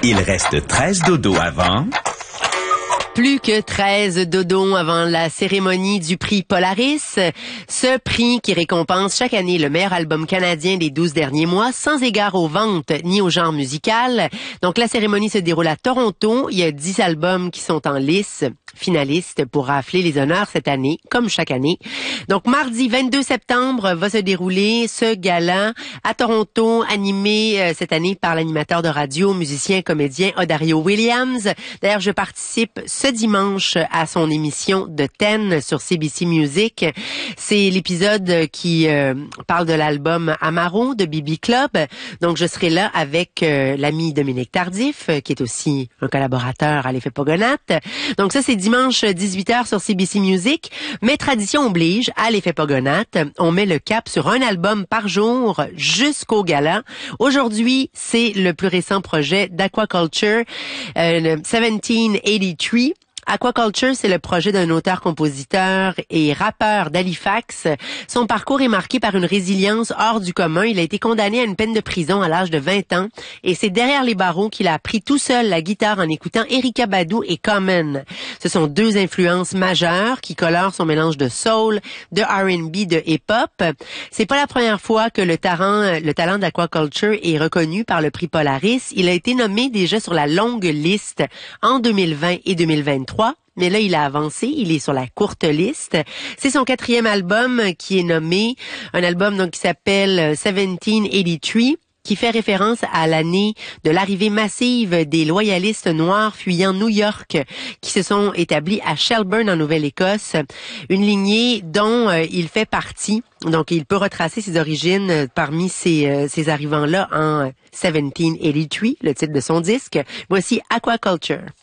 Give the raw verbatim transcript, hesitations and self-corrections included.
Il reste treize dodos avant. Plus que treize dodons avant la cérémonie du prix Polaris, ce prix qui récompense chaque année le meilleur album canadien des douze derniers mois, sans égard aux ventes ni au genre musical. Donc la cérémonie se déroule à Toronto. Il y a dix albums qui sont en lice, finalistes pour rafler les honneurs cette année, comme chaque année. Donc mardi vingt-deux septembre va se dérouler ce gala à Toronto, animé euh, cette année par l'animateur de radio, musicien, comédien Odario Williams. D'ailleurs, je participe ce dimanche à son émission de Ten sur C B C Music. C'est l'épisode qui euh, parle de l'album Amaro de B B Club. Donc, je serai là avec euh, l'ami Dominique Tardif, euh, qui est aussi un collaborateur à l'Effet Pogonate. Donc, ça, c'est dimanche dix-huit heures sur C B C Music. Mais tradition oblige, à l'Effet Pogonate, on met le cap sur un album par jour jusqu'au gala. Aujourd'hui, c'est le plus récent projet d'Aquaculture, euh, le dix-huit quatre-vingt-trois. Aquaculture, c'est le projet d'un auteur-compositeur et rappeur d'Halifax. Son parcours est marqué par une résilience hors du commun. Il a été condamné à une peine de prison à l'âge de vingt ans et c'est derrière les barreaux qu'il a appris tout seul la guitare en écoutant Erykah Badu et Common. Ce sont deux influences majeures qui colorent son mélange de soul, de R and B, de hip-hop. C'est pas la première fois que le talent, le talent d'Aquaculture est reconnu par le prix Polaris. Il a été nommé déjà sur la longue liste en deux mille vingt et deux mille vingt-trois. Mais là, il a avancé, il est sur la courte liste. C'est son quatrième album qui est nommé, un album donc qui s'appelle dix-sept quatre-vingt-trois, qui fait référence à l'année de l'arrivée massive des loyalistes noirs fuyant New York, qui se sont établis à Shelburne en Nouvelle-Écosse, une lignée dont euh, il fait partie. Donc, il peut retracer ses origines euh, parmi ces, euh, ces arrivants-là en dix-sept quatre-vingt-trois, le titre de son disque. Voici Aquaculture.